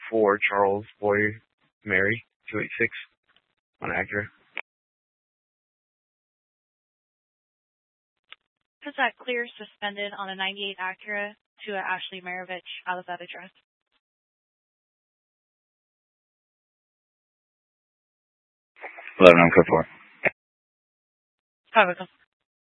for Charles Boy Mary 286 on Acura. Has that clear suspended on a 98 Acura to a Ashley Marovich out of that address? 11 on code 4. 5 of them.